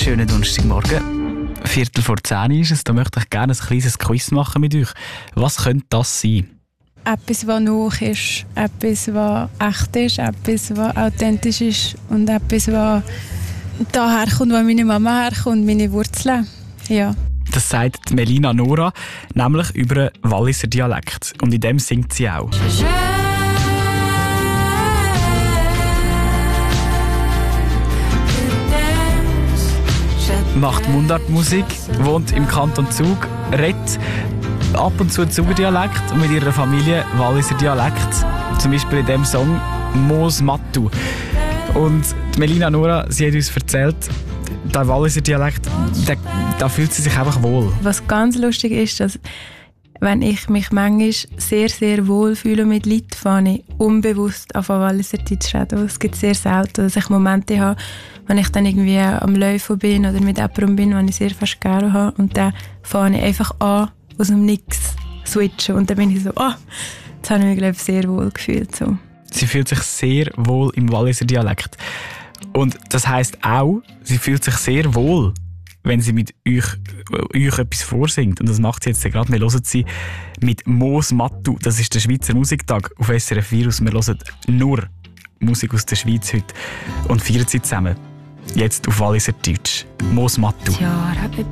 Schönen Donnerstagmorgen. 9:45 ist es. Da möchte ich gerne ein kleines Quiz machen mit euch. Was könnte das sein? Etwas, was noch ist, etwas, was echt ist, etwas, was authentisch ist und etwas, was daher kommt, wo meine Mama herkommt, meine Wurzeln. Ja. Das sagt Melina Nora, nämlich über einen Walliser Dialekt. Und in dem singt sie auch. Macht Mundartmusik, wohnt im Kanton Zug, redet ab und zu Zuger Dialekt und mit ihrer Familie Walliser Dialekt. Zum Beispiel in dem Song «Moos Mattu». Und Melina Nora, sie hat uns erzählt, der Walliser Dialekt, da fühlt sie sich einfach wohl. Was ganz lustig ist, dass wenn ich mich manchmal sehr, sehr wohl fühle mit Leuten, fange ich unbewusst auf Walliser Deutsch reden. Es gibt sehr selten, dass ich Momente habe, wenn ich dann irgendwie am Laufen bin oder mit jemandem bin, den ich sehr fast gerne habe. Und dann fange ich einfach an, aus dem Nix switchen. Und dann bin ich so, jetzt habe ich mich, glaube ich, sehr wohl gefühlt. So. Sie fühlt sich sehr wohl im Walliser Dialekt. Und das heisst auch, sie fühlt sich sehr wohl, wenn sie mit euch etwas vorsingt. Und das macht sie jetzt gerade. Wir hören sie mit «Moos Mattu». Das ist der Schweizer Musiktag auf SRF Virus. Wir hören nur Musik aus der Schweiz heute und feiern sie zusammen. Jetzt auf Walliser Deutsch. «Moos Mattu». Ja,